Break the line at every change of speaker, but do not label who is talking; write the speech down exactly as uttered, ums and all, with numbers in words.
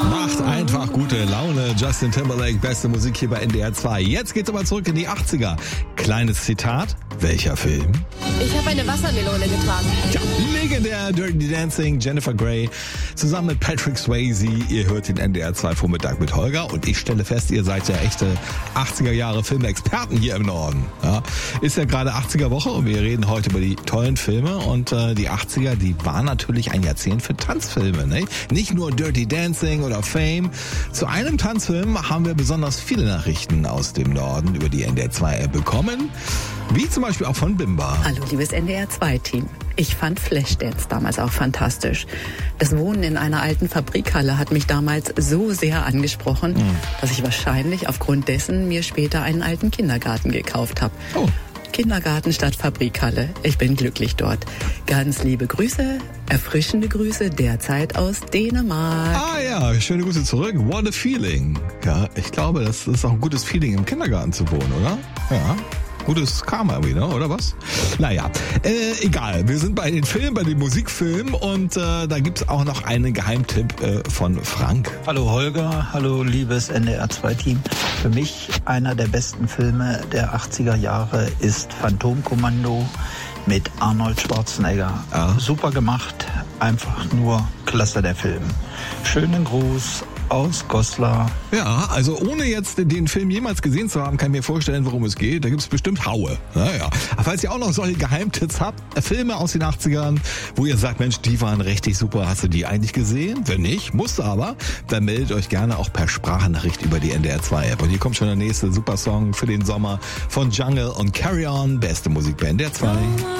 Macht einfach gute Laune. Justin Timberlake, beste Musik hier bei N D R zwei. Jetzt geht's aber zurück in die achtziger. Kleines Zitat. Welcher Film?
Ich habe eine Wassermelone getragen.
Ja, legendär Dirty Dancing, Jennifer Grey, zusammen mit Patrick Swayze. Ihr hört den N D R zwei Vormittag mit Holger und ich stelle fest, ihr seid ja echte achtziger Jahre Filmexperten hier im Norden. Ja, ist ja gerade achtziger Woche und wir reden heute über die tollen Filme und äh, die achtziger, die waren natürlich ein Jahrzehnt für Tanzfilme. Ne? Nicht nur Dirty Dancing oder Fame. Zu einem Tanzfilm haben wir besonders viele Nachrichten aus dem Norden über die N D R zwei App bekommen. Wie zum Beispiel auch von Bimba.
Hallo, liebes N D R zwei Team. Ich fand Flashdance damals auch fantastisch. Das Wohnen in einer alten Fabrikhalle hat mich damals so sehr angesprochen, mhm. dass ich wahrscheinlich aufgrund dessen mir später einen alten Kindergarten gekauft habe.
Oh.
Kindergarten statt Fabrikhalle. Ich bin glücklich dort. Ganz liebe Grüße, erfrischende Grüße derzeit aus Dänemark.
Ah ja, schöne Grüße zurück. What a feeling. Ja, ich glaube, das ist auch ein gutes Feeling, im Kindergarten zu wohnen, oder? Ja. Gutes Karma wieder, oder was? Naja, äh, egal. Wir sind bei den Filmen, bei den Musikfilmen und äh, da gibt's auch noch einen Geheimtipp äh, von Frank.
Hallo Holger, hallo liebes N D R zwei Team. Für mich einer der besten Filme der achtziger Jahre ist Phantomkommando mit Arnold Schwarzenegger.
Ah.
Super gemacht, einfach nur klasse der Film. Schönen Gruß aus Goslar.
Ja, also ohne jetzt den Film jemals gesehen zu haben, kann ich mir vorstellen, worum es geht. Da gibt's bestimmt Haue. Naja. Aber falls ihr auch noch solche Geheimtipps habt, Filme aus den achtzigern, wo ihr sagt, Mensch, die waren richtig super, hast du die eigentlich gesehen? Wenn nicht, musst du aber, dann meldet euch gerne auch per Sprachnachricht über die N D R zwei App. Und hier kommt schon der nächste Supersong für den Sommer von Jungle und Carry On. Beste Musik bei N D R zwei.